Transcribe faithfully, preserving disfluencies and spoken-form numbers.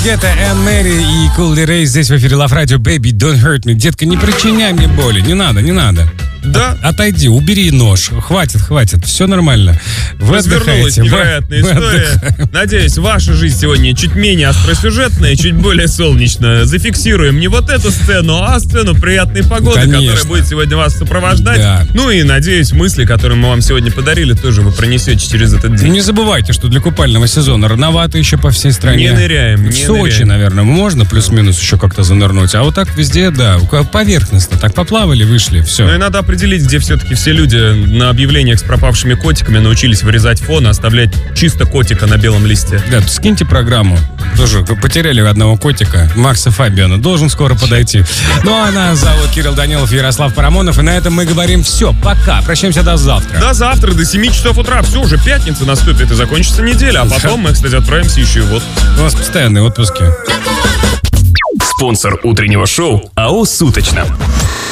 Гетта, Энн Мэри и Кул Рэй здесь в эфире Love Radio. Baby, don't hurt me. Детка, не причиняй мне боли. Не надо, не надо. Да? От, отойди, убери нож. Хватит, хватит. Все нормально. Вы Развернулась отдыхаете. невероятная Вы история. отдыхаете. Надеюсь, ваша жизнь сегодня чуть менее остросюжетная, чуть более солнечная. Зафиксируем не вот эту сцену, а сцену приятной погоды, Конечно. которая будет сегодня вас сопровождать. Да. Ну и, надеюсь, мысли, которые мы вам сегодня подарили, тоже вы пронесете через этот день. Не забывайте, что для купального сезона рановато еще по всей стране. Не ныряем, В не Сочи, ныряем. наверное, можно плюс-минус еще как-то занырнуть. А вот так везде, да, поверхностно. Так поплавали, вышли, все. Ну и надо определить, где все-таки все люди на объявлениях с пропавшими котиками научились вырезать фон и оставлять чисто котика на белом листе. Да, скиньте программу. Тоже вы потеряли одного котика, Макса Фабиана. Должен скоро подойти. Ну а нас зовут Кирилл Данилов, Ярослав Парамонов. И на этом мы говорим все. Пока. Прощаемся до завтра. До завтра, до семи часов утра. Все, уже пятница наступит и закончится неделя. А потом мы, кстати, отправимся еще и в отпуск. У нас постоянные отпуски. Спонсор утреннего шоу АО «Суточно».